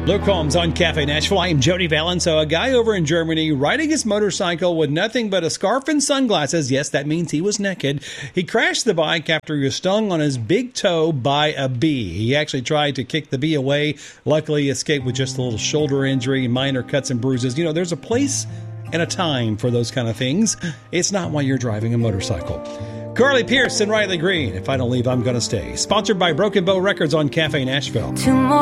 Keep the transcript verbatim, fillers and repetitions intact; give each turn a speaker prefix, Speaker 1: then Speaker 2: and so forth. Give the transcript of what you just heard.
Speaker 1: Luke Combs on Cafe Nashville. I am Jody Valen. So a guy over in Germany riding his motorcycle with nothing but a scarf and sunglasses. Yes, that means he was naked. He crashed the bike after he was stung on his big toe by a bee. He actually tried to kick the bee away. Luckily, he escaped with just a little shoulder injury, minor cuts and bruises. You know, there's a place and a time for those kind of things. It's not while you're driving a motorcycle. Carly Pierce and Riley Green. If I don't leave, I'm going to stay. Sponsored by Broken Bow Records on Cafe Nashville.
Speaker 2: Two more